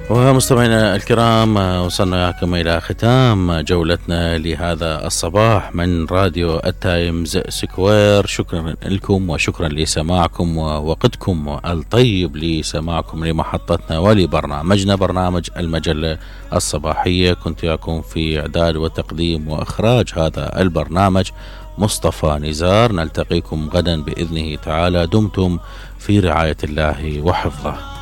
ومستمعينا الكرام، وصلنا معكم إلى ختام جولتنا لهذا الصباح من راديو التايمز سكوير. شكرا لكم وشكرا لسماعكم ووقتكم الطيب لسماعكم لمحطتنا ولبرنامجنا برنامج المجلة الصباحية. كنت معكم في إعداد وتقديم وإخراج هذا البرنامج مصطفى نزار. نلتقيكم غدا بإذنه تعالى. دمتم في رعاية الله وحفظه.